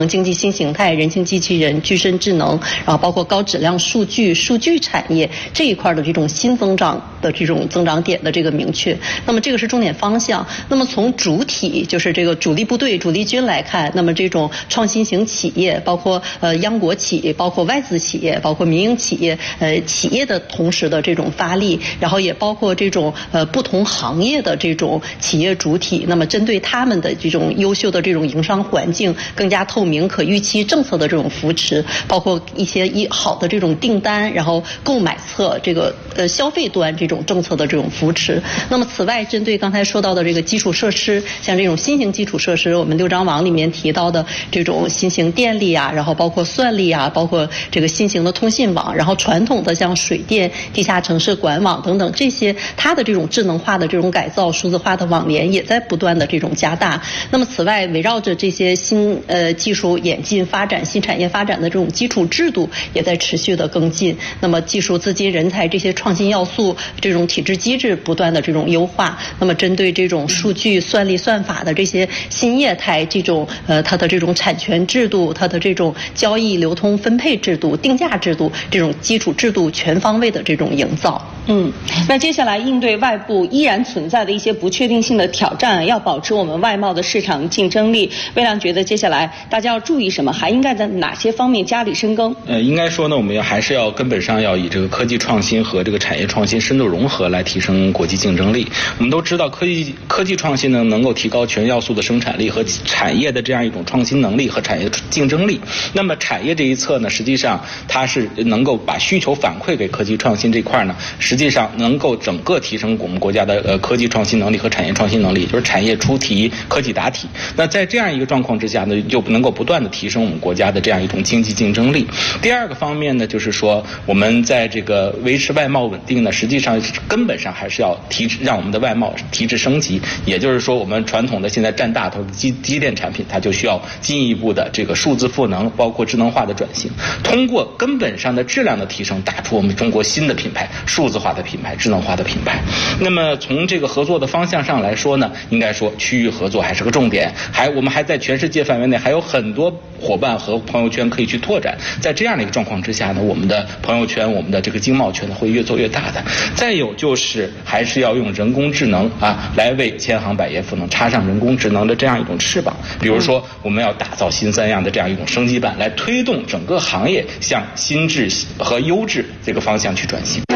经济新形态、人形机器人、具身智能，然后包括高质量数据、数据产业这一块的这种新增长的这种增长点的这个明确。那么这个是重点方向。那么从主体就是这个主力部队、主力军来看，那么这种创新型企业，包括央国企、包括外资企业、包括民营企业，企业的同时的这种发力，然后也包括这种不同行业的这种企业主体，那么针对他们的这种优秀的这种营商环境更加透明、可预期政策的这种扶持，包括一些好的这种订单，然后购买侧这个消费端这种政策的这种扶持。那么此外，针对刚才说到的这个基础设施，像这种新型基础设施，我们6张网里面提到的这种新型电力啊，然后包括算力啊，包括这个新型的通信网，然后传统的像水电、地下城市管网等等这些，它的这种智能化的这种改造、数字化的网联也在不断的这种加大。那么此外，围绕着这些新技术演进发展、新产业发展的这种基础制度也在持续的跟进。那么技术、资金、人才这些创新要素，这种体制机制不断的这种优化。那么针对这种数据、算力、算法的这些新业态，这种它的这种产权制度、它的这种交易流通分配制度、定价制度这种基础制度全方位的这种营造。 那接下来应对外部依然存在的一些不确定性的挑战，要保持我们外贸的市场竞争力，魏亮觉得接下来大家要注意什么？还应该在哪些方面加力深耕？ 应该说呢，我们还是要根本上要以这个科技创新和这个产业创新深度融合来提升国际竞争力。我们都知道科技创新呢能够提高全要素的生产力和产业的这样一种创新能力和产业竞争力。那么产业这一侧呢，实际上它是能够把需求反馈给科技创新这块呢，实际上能够整个提升我们国家的科技创新能力和产业创新能力，就是产业出题，科技答题。那在这样一个状况之下呢，就能够不断的提升我们国家的这样一种经济竞争力。第二个方面呢，就是说我们在这个维持外贸稳定呢，实际上根本上还是要让我们的外贸提质升级。也就是说，我们传统的现在占大头的机电产品，它就需要进一步的这个数字赋能，包括智能化的转型，通过根本上的质量的提升，打出我们中国新的品牌、数字化的品牌、智能化的品牌。那么从这个合作的方向上来说呢，应该说区域合作还是个重点，我们还在全世界范围内还有很多伙伴和朋友圈可以去拓展。在这样的一个状况之下呢，我们的朋友圈、我们的这个经贸圈呢会越做越大的。再有就是还是要用人工智能来为千行百业赋能，插上人工智能的这样一种翅膀。比如说我们要打造新三样的这样一种升级版，来推动整个行业向新质和优质这个方向去转型。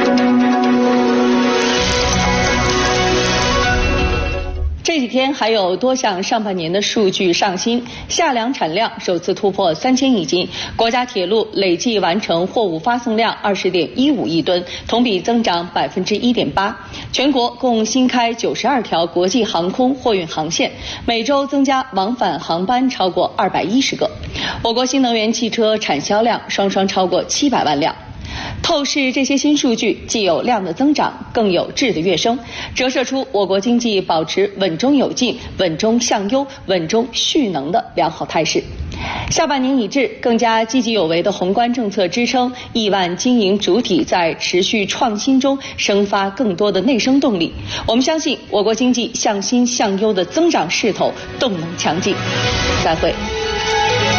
这几天还有多项上半年的数据上新，夏粮产量首次突破3000亿斤，国家铁路累计完成货物发送量20.15亿吨，同比增长1.8%。全国共新开92条国际航空货运航线，每周增加往返航班超过210个。我国新能源汽车产销量双双超过700万辆。透视这些新数据，既有量的增长，更有质的跃升，折射出我国经济保持稳中有进、稳中向优、稳中蓄能的良好态势。下半年已至，更加积极有为的宏观政策支撑，亿万经营主体在持续创新中生发更多的内生动力。我们相信，我国经济向新向优的增长势头动能强劲。再会。